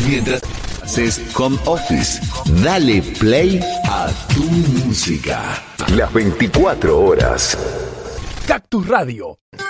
Mientras haces home office, dale play a tu música. Las 24 horas. Cactus Radio.